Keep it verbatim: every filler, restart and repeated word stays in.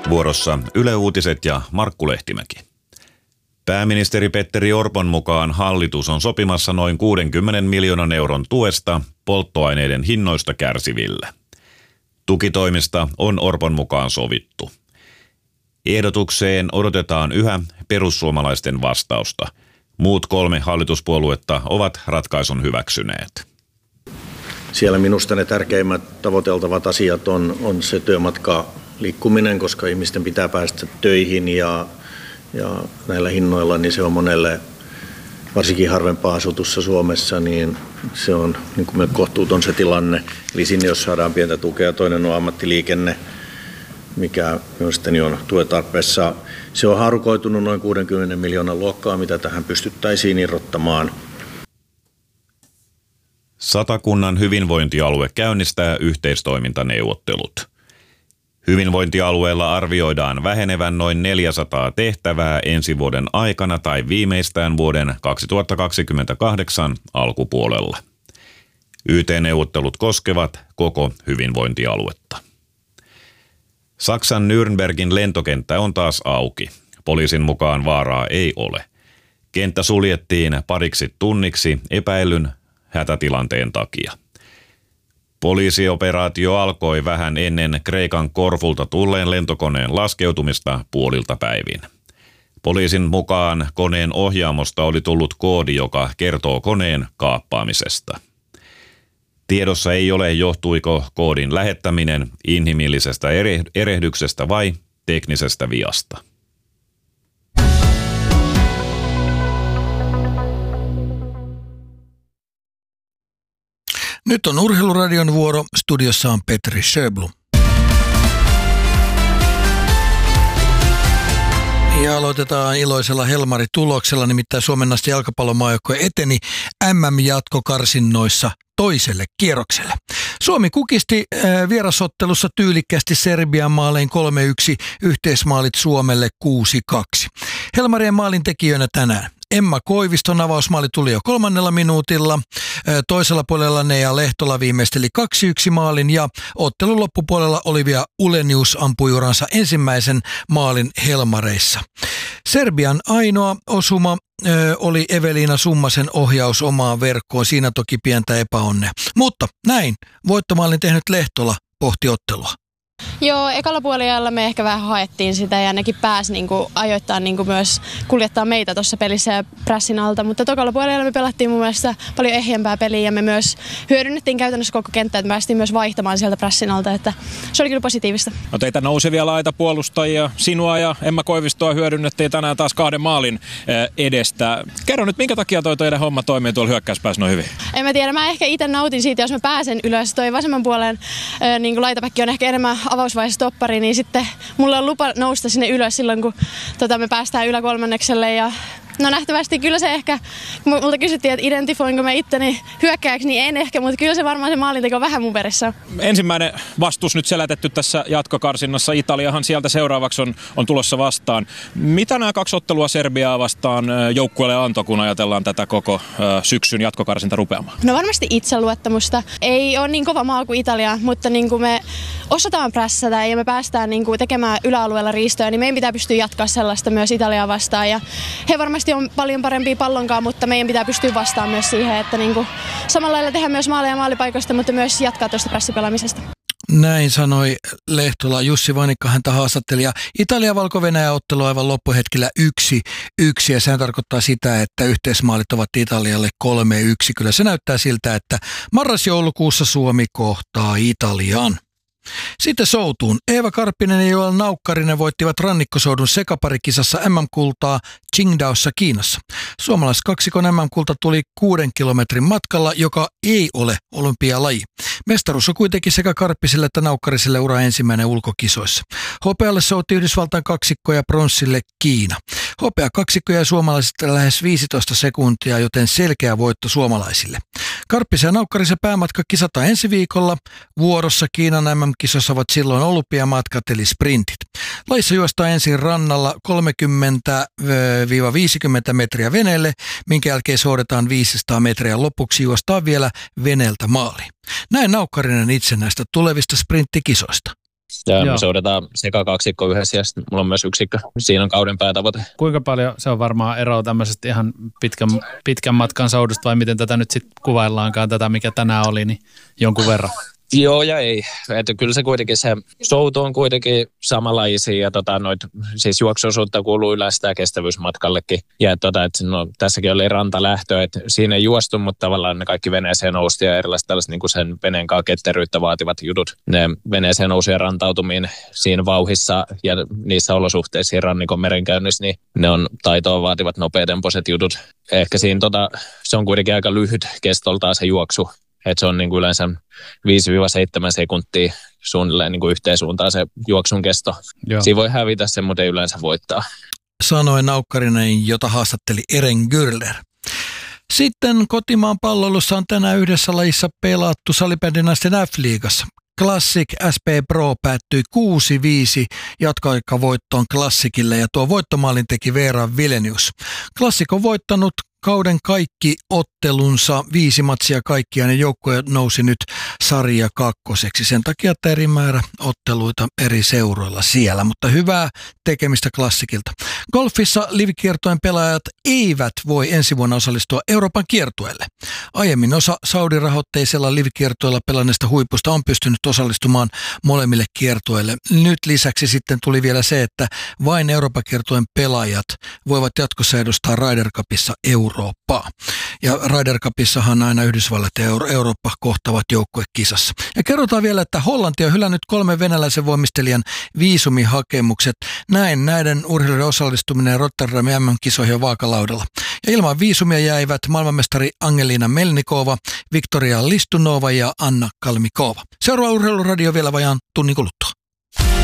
Vuorossa Yle Uutiset ja Markku Lehtimäki. Pääministeri Petteri Orpon mukaan hallitus on sopimassa noin kuudenkymmenen miljoonan euron tuesta polttoaineiden hinnoista kärsiville. Tukitoimista on Orpon mukaan sovittu. Ehdotukseen odotetaan yhä perussuomalaisten vastausta. Muut kolme hallituspuoluetta ovat ratkaisun hyväksyneet. Siellä minusta ne tärkeimmät tavoiteltavat asiat on, on se työmatka liikkuminen, koska ihmisten pitää päästä töihin ja, ja näillä hinnoilla niin se on monelle, varsinkin harvempaa asutussa Suomessa, niin se on niin kuin kohtuuton se tilanne. Eli sinne jos saadaan pientä tukea, toinen on ammattiliikenne, mikä mielestäni on tuen tarpeessa. Se on haarukoitunut noin kuudenkymmenen miljoonan luokkaa, mitä tähän pystyttäisiin irrottamaan. Satakunnan hyvinvointialue käynnistää yhteistoimintaneuvottelut. Hyvinvointialueella arvioidaan vähenevän noin neljäsataa tehtävää ensi vuoden aikana tai viimeistään vuoden kaksituhattakaksikymmentäkahdeksan alkupuolella. Y T-neuvottelut koskevat koko hyvinvointialuetta. Saksan Nürnbergin lentokenttä on taas auki. Poliisin mukaan vaaraa ei ole. Kenttä suljettiin pariksi tunniksi epäillyn hätätilanteen takia. Poliisioperaatio alkoi vähän ennen Kreikan Korfulta tulleen lentokoneen laskeutumista puolilta päivin. Poliisin mukaan koneen ohjaamosta oli tullut koodi, joka kertoo koneen kaappaamisesta. Tiedossa ei ole, johtuiko koodin lähettäminen inhimillisestä erehdyksestä vai teknisestä viasta. Nyt on Urheiluradion vuoro. Studiossa on Petri Sjöblom. Ja aloitetaan iloisella Helmari-tuloksella, nimittäin Suomen naisten jalkapallomaajoukkue eteni M M-jatkokarsinnoissa toiselle kierrokselle. Suomi kukisti äh, vierasottelussa tyylikkästi Serbian maalein kolme yksi, yhteismaalit Suomelle kuusi kaksi. Helmarien maalintekijöinä tänään Emma Koiviston avausmaali tuli jo kolmannella minuutilla. Toisella puolella Nea Lehtola viimeisteli kaksi yksi maalin ja ottelun loppupuolella Olivia Ulenius ampui uransa ensimmäisen maalin Helmareissa. Serbian ainoa osuma ö, oli Eveliina Summasen ohjaus omaan verkkoon. Siinä toki pientä epäonnea. Mutta näin voittomaalin tehnyt Lehtola pohti ottelua. Joo, ekalla puoliajalla me ehkä vähän haettiin sitä ja nekin pääsi niinku ajoittain niinku myös kuljettaa meitä tuossa pelissä ja prässin alta, mutta tokalla puoliajalla me pelattiin mun mielestä paljon ehjempää peliä ja me myös hyödynnettiin käytännössä koko kenttä, että me päästiin myös vaihtamaan sieltä prässin alta, että se oli kyllä positiivista. No teitä nousevia laitapuolustajia, sinua ja Emma Koivistoa hyödynnettiin tänään taas kahden maalin edestä. Kerro nyt, minkä takia toi teidän homma toimii tuolla hyökkäyspäässä noin hyvin? En mä tiedä, mä ehkä itse nautin siitä, jos mä pääsen ylös. Toi vasemman puolen niin laitapäkki on ehkä enemmän avausvaiheessa toppari, niin sitten mulla on lupa nousta sinne ylös silloin, kun tota, me päästään yläkolmannekselle. Ja no nähtävästi kyllä se ehkä, kun multa kysyttiin, että identifoinko mä itteni hyökkääjäksi, niin en ehkä, mutta kyllä se varmaan se maalinteko vähän mun perissä. Ensimmäinen vastus nyt selätetty tässä jatkokarsinnassa. Italiahan sieltä seuraavaksi on, on tulossa vastaan. Mitä nämä kaksi ottelua Serbiaa vastaan joukkueelle antoi, kun ajatellaan tätä koko syksyn jatkokarsinta rupeamaan? No varmasti itseluottamusta. Ei ole niin kova maa kuin Italia, mutta niin kuin me osataan prässätä ja me päästään niin kuin tekemään yläalueella riistoja, niin meidän pitää pystyä jatkaa sellaista myös Italiaa vastaan. Ja he varmasti on paljon parempia pallonkaan, mutta meidän pitää pystyä vastaamaan myös siihen, että niin kuin samalla lailla tehdään myös maaleja maalipaikoista, mutta myös jatkaa tuosta prässipelaamisesta. Näin sanoi Lehtola. Jussi Vanikka häntä haastatteli. Ja Italia-Valko-Venäjä ottelu aivan loppuhetkellä yksi yksi ja sehän tarkoittaa sitä, että yhteismaalit ovat Italialle kolme yksi. Kyllä se näyttää siltä, että marras-joulukuussa Suomi kohtaa Italian. Sitten soutuun. Eeva Karppinen ja Joel Naukkarinen voittivat rannikkosoudun sekaparikisassa M M-kultaa Qingdaossa Kiinassa. Suomalaiskaksikon M M-kulta tuli kuuden kilometrin matkalla, joka ei ole olympialaji. Mestaruus on kuitenkin sekä Karppiselle että Naukkariselle ura ensimmäinen ulkokisoissa. Hopealle souti Yhdysvaltain kaksikko ja pronssille Kiina. Hopea kaksikko ja suomalaisista lähes viisitoista sekuntia, joten selkeä voitto suomalaisille. Karppisen ja Naukkarisen päämatka kisataan ensi viikolla. Vuorossa Kiinan M M-kisossa ovat silloin olympiamatkat eli sprintit. Lajissa juostaan ensin rannalla kolmekymmentä viisikymmentä metriä veneelle, minkä jälkeen soudetaan viisisataa metriä. Lopuksi juostaan vielä veneeltä maaliin. Näin Naukkarinen itse näistä tulevista sprinttikisoista. Ja me soudetaan sekä kaksikko yhdessä ja sitten mulla on myös yksikkö. Siinä on kauden päätavoite. Kuinka paljon se on varmaan eroa tämmöisestä ihan pitkän, pitkän matkan soudusta vai miten tätä nyt sitten kuvaillaankaan, tätä mikä tänään oli, niin jonkun verran? Joo ja ei. Että kyllä se kuitenkin se soutu on kuitenkin samanlaisia ja tota, noit, siis juoksuosuutta kuuluu yleensä tämä kestävyysmatkallekin. Ja tota, et, no, tässäkin oli rantalähtö, että siinä ei juostu, mutta tavallaan ne kaikki veneeseen nousti ja erilaiset tällaiset niin kuin sen veneen kanssa ketteryyttä vaativat jutut. Ne veneeseen nousu ja rantautumiin siinä vauhissa ja niissä olosuhteissa rannikon merenkäynnissä, niin ne on taitoa vaativat nopeatempoiset jutut. Ehkä siinä tota, se on kuitenkin aika lyhyt kestoltaan se juoksu. Että se on niin kuin yleensä viisi seitsemän sekuntia suunnilleen niin kuin yhteen suuntaan se juoksun kesto. Joo. Siinä voi hävitä sen, mutta ei yleensä voittaa. Sanoi naukkarinen, jota haastatteli Eren Gürler. Sitten kotimaan palloilussa on tänään yhdessä lajissa pelattu salibändinaisten F-liigassa. Classic S P Pro päättyi kuusi viisi jatkoaikavoittoon Classicille ja tuo voittomaalin teki Veera Vilenius. Classic on voittanut kauden kaikki ottelunsa, viisi matsia kaikkiaan ja joukkue nousi nyt sarja kakkoseksi. Sen takia, että eri määrä otteluita eri seuroilla siellä, mutta hyvää tekemistä Klassikilta. Golfissa livikiertojen pelaajat eivät voi ensi vuonna osallistua Euroopan kiertueelle. Aiemmin osa Saudi-rahoitteisella livikiertoilla pelanneista huipusta on pystynyt osallistumaan molemmille kiertueille. Nyt lisäksi sitten tuli vielä se, että vain Euroopan kiertueen pelaajat voivat jatkossa edustaa Ryder Cupissa Eurooppaa. Ja Ryder Cupissahan aina Yhdysvallat ja Euro- Eurooppa kohtavat joukkuekisassa. Ja kerrotaan vielä, että Hollanti on hylännyt kolmen venäläisen voimistelijan viisumihakemukset. Näin näiden urheilijoiden osallistuminen Rotterdamin M M-kisoihin on vaakalaudalla. Ja ilman viisumia jäivät maailmanmestari Angelina Melnikova, Viktoria Listunova ja Anna Kalmikova. Seuraava Urheiluradio vielä vajaan tunnin kuluttua.